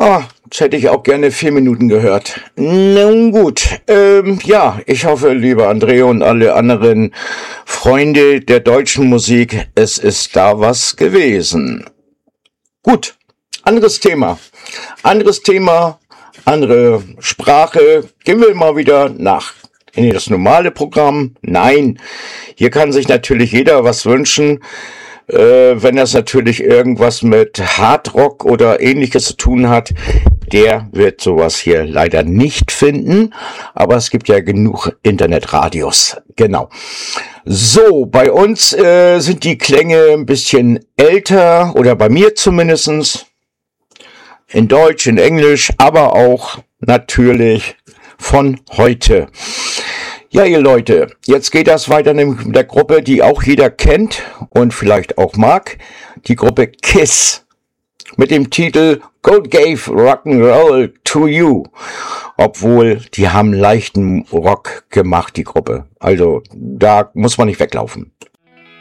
Jetzt hätte ich auch gerne 4 Minuten gehört. Nun gut, ja, ich hoffe, lieber André und alle anderen Freunde der deutschen Musik, es ist da was gewesen. Gut, anderes Thema, andere Sprache. Gehen wir mal wieder in das normale Programm. Nein, hier kann sich natürlich jeder was wünschen. Wenn das natürlich irgendwas mit Hardrock oder Ähnliches zu tun hat, der wird sowas hier leider nicht finden. Aber es gibt ja genug Internetradios. Genau. So, bei uns sind die Klänge ein bisschen älter, oder bei mir zumindestens. In Deutsch, in Englisch, aber auch natürlich von heute. Ja, ihr Leute, jetzt geht das weiter mit der Gruppe, die auch jeder kennt und vielleicht auch mag. Die Gruppe KISS mit dem Titel God Gave Rock'n'Roll to You. Obwohl, die haben leichten Rock gemacht, die Gruppe. Also, da muss man nicht weglaufen.